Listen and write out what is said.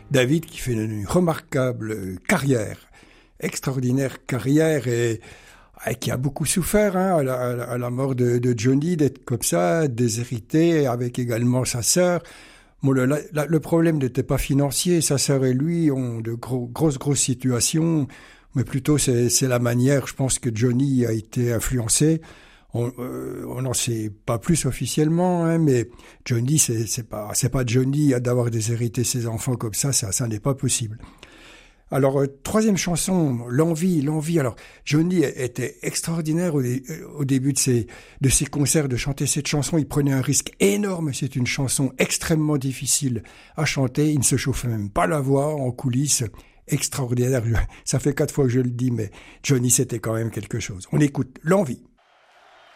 David qui fait une remarquable carrière, extraordinaire carrière et qui a beaucoup souffert à la mort de Johnny, d'être comme ça, déshérité, avec également sa sœur. Bon, le problème n'était pas financier, sa sœur et lui ont de grosses situations, mais plutôt c'est la manière, je pense que Johnny a été influencé. On n'en sait pas plus officiellement, mais Johnny, c'est pas Johnny d'avoir déshérité ses enfants comme ça n'est pas possible. Alors, troisième chanson, l'envie. Alors, Johnny était extraordinaire au début de ses concerts de chanter cette chanson. Il prenait un risque énorme. C'est une chanson extrêmement difficile à chanter. Il ne se chauffait même pas la voix en coulisses. Extraordinaire. Ça fait 4 fois que je le dis, mais Johnny, c'était quand même quelque chose. On écoute l'envie.